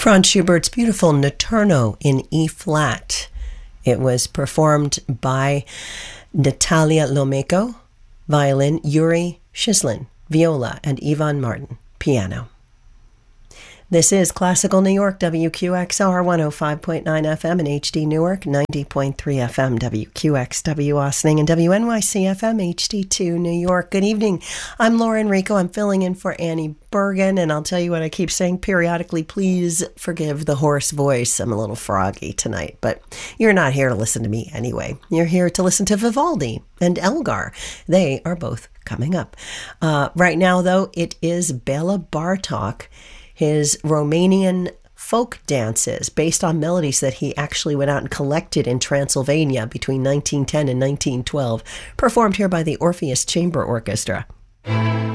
Franz Schubert's beautiful Notturno in E-flat. It was performed by Natalia Lomeko, violin, Yuri Shislin, viola, and Ivan Martin, piano. This is Classical New York, WQXR 105.9 FM in HD Newark, 90.3 FM, WQXW Austining, and WNYC FM HD2 New York. Good evening. I'm Lauren Rico. I'm filling in for Annie Bergen, and I'll tell you what I keep saying periodically. Please forgive the hoarse voice. I'm a little froggy tonight, but you're not here to listen to me anyway. You're here to listen to Vivaldi and Elgar. They are both coming up. Right now, though, it is Bela Bartok, his Romanian folk dances based on melodies that he actually went out and collected in Transylvania between 1910 and 1912, performed here by the Orpheus Chamber Orchestra.